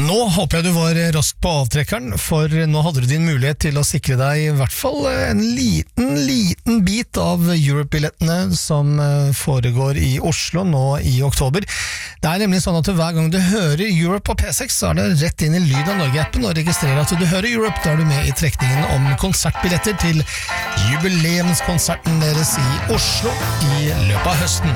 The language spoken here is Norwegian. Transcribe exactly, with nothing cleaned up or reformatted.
Nå håper jeg du var rask på avtrekkeren, for nå hadde du din mulighet til å sikre deg i hvert fall en liten, liten bit av Europe-billettene som foregår i Oslo nå i oktober. Det er nemlig sånn at hver gang du hører Europe på P seks, så er det rett inn i Lyd av Norge-appen og registrerer at du hører Europe. Da er du med i trekningen om konsertbilletter til jubileumskonserten deres i Oslo i løpet av høsten.